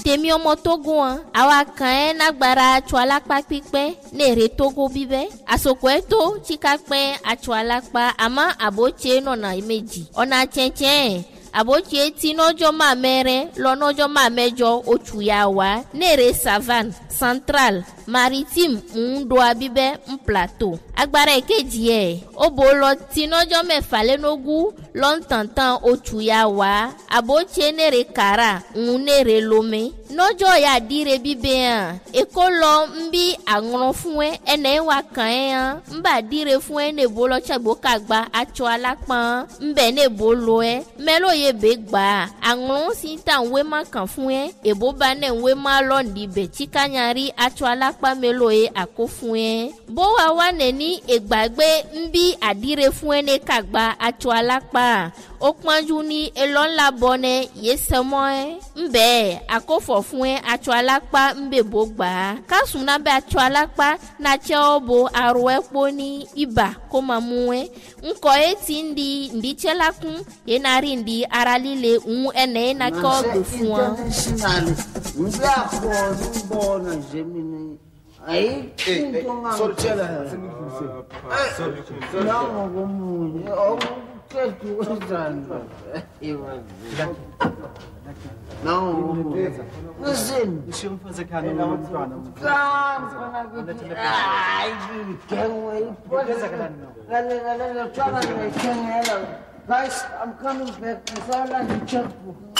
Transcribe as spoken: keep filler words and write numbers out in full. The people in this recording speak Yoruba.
tèmi ọmọ Togo hàn àwa kàn ẹ́ nágbára atsọ alápá pípẹ́ ní èrè Togo bíbẹ́ àsòkò ẹ̀ tó tsika pẹ́ atsọ alápá àmọ́ àbótse nọ̀nà méjì ọ̀nà tsẹ̀tsẹ̀ àbótse tí nọ́jọ́ máa mẹ́rẹ́ lọ nọ́jọ́ máa mẹ́jọ oṣù yà wá ní èrè savane central maritime ń do abíbẹ́ ń plateau agbára èkejì ẹ̀ ó bò lọ tí nọ́jọ́ mẹ́fà lẹ́nogún lọ́ntàntàn oṣù yà wá àbótse ní èrè kàrà ń ní èrè lomé nọ́jọ́ yà dire bíbẹ́ hàn èkó lọ ń bí àrùn fún ẹ ẹnẹ́ wà kàn ẹ́ hàn ń bà dire fún ẹ nèbó lọ tsẹ̀gbó kàgbà atsọ alápọ̀n ń bẹ̀ nèbó lọ ẹ mẹ́lò yẹ bẹ́ gbà àrùn sí ta ń wé má kàn fún ẹ èbó bá nẹ̀ ń wé má lọ́ọ̀dì bẹ̀ tsikanyari atsọ alápá mẹ́lò yẹ àkó fún ẹ bó wa wà nẹ̀ ní ìgbàgbé ń bí àdire fún ẹ ní kàgbà atsọ alápá ó pọ́njú ní elọ́ńlá bọ́nẹ yé sẹ́mọ́ ẹ ń bẹ́ẹ̀ àkófọ̀ fún ẹ atsọ alápá ń bẹ̀ bó gbà á kásùn náà bẹ atsọ alápá náà tsẹ́ ọ bo arọ ẹ kpó ní ibà kó máa mú ẹ ńkọ ẹ ti ń di ǹdí tsẹ́ la kún yẹn náà rí ǹdí ara líle ń ẹnẹ́ yẹn náà kọ́ gbè fún ọ. Aí, sorry, não, vamos. O que tu usando? Não, listen. Deixa eu fazer cara não não. Ai, quem é? Beleza, galera, não. Galera, galera, tchau, galera, quem é ela? Guys, I'm coming back. It's all like a checkbook.